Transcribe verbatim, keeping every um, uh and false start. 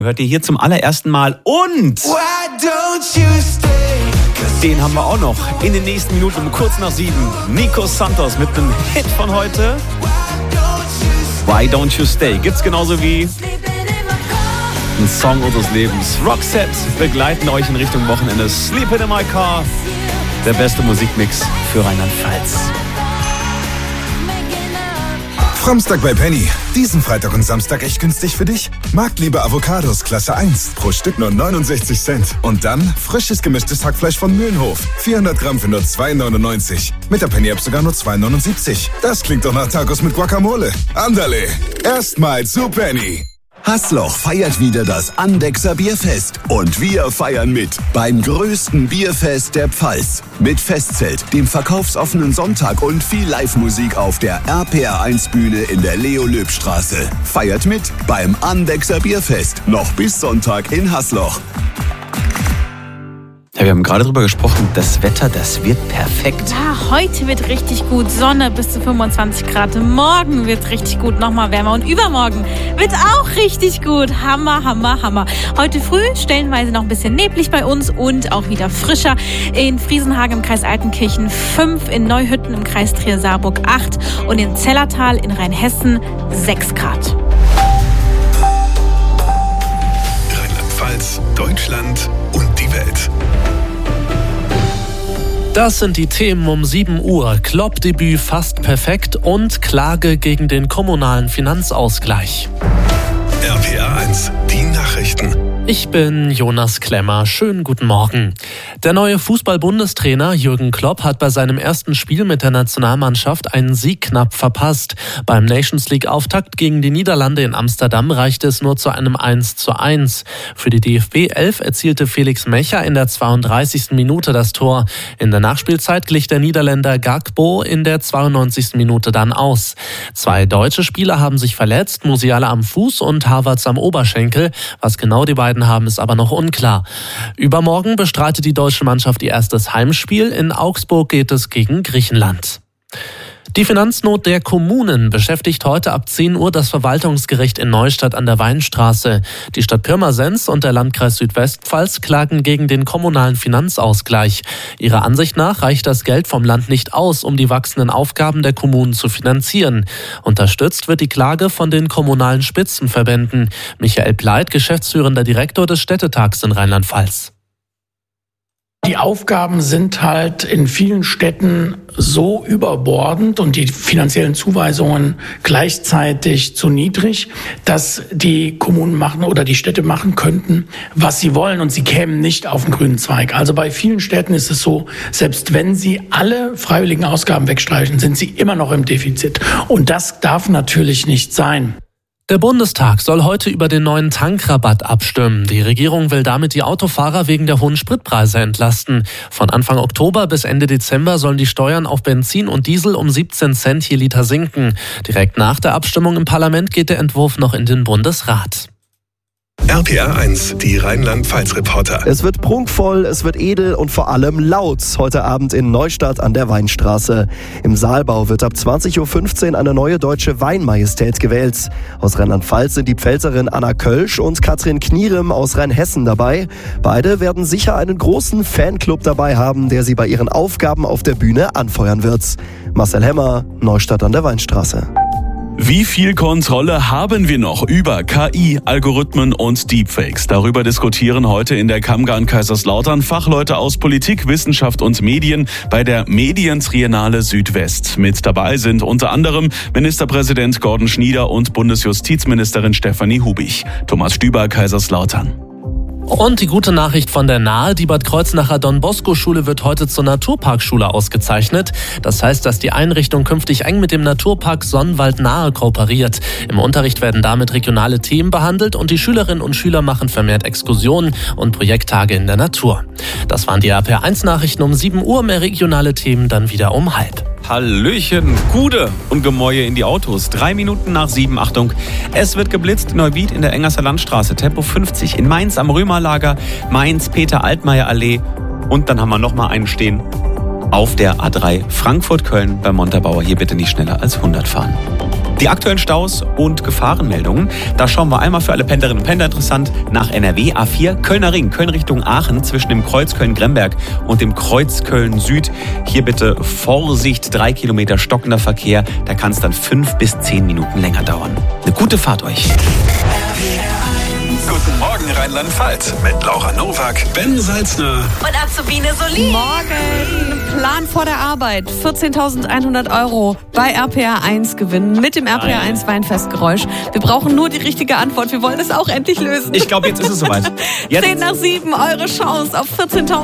Hört ihr hier zum allerersten Mal und den haben wir auch noch in den nächsten Minuten um kurz nach sieben. Nico Santos mit einem Hit von heute. Why Don't You Stay? Gibt's genauso wie ein Song unseres Lebens. Roxette begleiten euch in Richtung Wochenende. Sleep in My Car. Der beste Musikmix für Rheinland-Pfalz. Framstag bei Penny. Diesen Freitag und Samstag echt günstig für dich? Marktliebe Avocados Klasse eins. Pro Stück nur neunundsechzig Cent. Und dann frisches gemischtes Hackfleisch von Mühlenhof. vierhundert Gramm für nur zwei neunundneunzig. Mit der Penny-App sogar nur zwei neunundsiebzig. Das klingt doch nach Tacos mit Guacamole. Andale. Erstmal zu Penny. Hasloch feiert wieder das Andechser Bierfest. Und wir feiern mit beim größten Bierfest der Pfalz. Mit Festzelt, dem verkaufsoffenen Sonntag und viel Live-Musik auf der R P R eins Bühne in der Leo-Löb-Straße. Feiert mit beim Andechser Bierfest. Noch bis Sonntag in Hasloch. Ja, wir haben gerade drüber gesprochen, das Wetter, das wird perfekt. Ja, heute wird richtig gut. Sonne bis zu fünfundzwanzig Grad. Morgen wird richtig gut, nochmal wärmer. Und übermorgen wird auch richtig gut. Hammer, Hammer, Hammer. Heute früh stellenweise noch ein bisschen neblig bei uns und auch wieder frischer. In Friesenhagen im Kreis Altenkirchen fünf, in Neuhütten im Kreis Trier-Saarburg acht und in Zellertal in Rheinhessen sechs Grad. Rheinland-Pfalz, Deutschland und die Welt. Das sind die Themen um sieben Uhr. Klopp-Debüt fast perfekt und Klage gegen den kommunalen Finanzausgleich. R P R eins, die Nachrichten. Ich bin Jonas Klemmer. Schönen guten Morgen. Der neue Fußball-Bundestrainer Jürgen Klopp hat bei seinem ersten Spiel mit der Nationalmannschaft einen Sieg knapp verpasst. Beim Nations League-Auftakt gegen die Niederlande in Amsterdam reichte es nur zu einem eins zu eins. Für die D F B elf erzielte Felix Mecher in der zweiunddreißigsten Minute das Tor. In der Nachspielzeit glich der Niederländer Gakpo in der zweiundneunzigsten Minute dann aus. Zwei deutsche Spieler haben sich verletzt, Musiala am Fuß und Havertz am Oberschenkel. Was genau die beiden haben, ist aber noch unklar. Übermorgen bestreitet die deutsche Mannschaft ihr erstes Heimspiel. In Augsburg geht es gegen Griechenland. Die Finanznot der Kommunen beschäftigt heute ab zehn Uhr das Verwaltungsgericht in Neustadt an der Weinstraße. Die Stadt Pirmasens und der Landkreis Südwestpfalz klagen gegen den kommunalen Finanzausgleich. Ihrer Ansicht nach reicht das Geld vom Land nicht aus, um die wachsenden Aufgaben der Kommunen zu finanzieren. Unterstützt wird die Klage von den kommunalen Spitzenverbänden. Michael Pleit, geschäftsführender Direktor des Städtetags in Rheinland-Pfalz. Die Aufgaben sind halt in vielen Städten so überbordend und die finanziellen Zuweisungen gleichzeitig zu niedrig, dass die Kommunen machen oder die Städte machen könnten, was sie wollen, und sie kämen nicht auf den grünen Zweig. Also bei vielen Städten ist es so, selbst wenn sie alle freiwilligen Ausgaben wegstreichen, sind sie immer noch im Defizit. Und das darf natürlich nicht sein. Der Bundestag soll heute über den neuen Tankrabatt abstimmen. Die Regierung will damit die Autofahrer wegen der hohen Spritpreise entlasten. Von Anfang Oktober bis Ende Dezember sollen die Steuern auf Benzin und Diesel um siebzehn Cent je Liter sinken. Direkt nach der Abstimmung im Parlament geht der Entwurf noch in den Bundesrat. R P R eins, die Rheinland-Pfalz-Reporter. Es wird prunkvoll, es wird edel und vor allem laut. Heute Abend in Neustadt an der Weinstraße. Im Saalbau wird ab zwanzig Uhr fünfzehn eine neue deutsche Weinmajestät gewählt. Aus Rheinland-Pfalz sind die Pfälzerin Anna Kölsch und Katrin Knierem aus Rheinhessen dabei. Beide werden sicher einen großen Fanclub dabei haben, der sie bei ihren Aufgaben auf der Bühne anfeuern wird. Marcel Hemmer, Neustadt an der Weinstraße. Wie viel Kontrolle haben wir noch über K I, Algorithmen und Deepfakes? Darüber diskutieren heute in der Kamga in Kaiserslautern Fachleute aus Politik, Wissenschaft und Medien bei der Medientriennale Südwest. Mit dabei sind unter anderem Ministerpräsident Gordon Schnieder und Bundesjustizministerin Stefanie Hubich. Thomas Stüber, Kaiserslautern. Und die gute Nachricht von der Nahe, die Bad Kreuznacher Don-Bosco-Schule wird heute zur Naturparkschule ausgezeichnet. Das heißt, dass die Einrichtung künftig eng mit dem Naturpark Sonnenwald Nahe kooperiert. Im Unterricht werden damit regionale Themen behandelt und die Schülerinnen und Schüler machen vermehrt Exkursionen und Projekttage in der Natur. Das waren die R P R eins Nachrichten um sieben Uhr, mehr regionale Themen dann wieder um halb. Hallöchen, Gude und Gemäue in die Autos. Drei Minuten nach sieben, Achtung. Es wird geblitzt, Neuwied in der Engerser Landstraße, Tempo fünfzig. In Mainz am Römerlager, Mainz, Peter-Altmaier-Allee. Und dann haben wir noch mal einen stehen auf der A drei Frankfurt-Köln bei Montabaur. Hier bitte nicht schneller als hundert fahren. Die aktuellen Staus und Gefahrenmeldungen, da schauen wir einmal für alle Pendlerinnen und Pendler interessant nach N R W. A vier, Kölner Ring, Köln Richtung Aachen zwischen dem Kreuz Köln-Gremberg und dem Kreuz Köln-Süd. Hier bitte Vorsicht, drei Kilometer stockender Verkehr. Da kann es dann fünf bis zehn Minuten länger dauern. Eine gute Fahrt euch. Guten Morgen Rheinland-Pfalz mit Laura Nowak, Ben Salzner Und Azubine Solin. Morgen, Plan vor der Arbeit, vierzehntausendeinhundert Euro bei R P R eins gewinnen mit dem R P R eins Weinfestgeräusch. Wir brauchen nur die richtige Antwort, wir wollen es auch endlich lösen. Ich glaube, jetzt ist es soweit. Jetzt. zehn nach sieben, eure Chance auf vierzehntausend.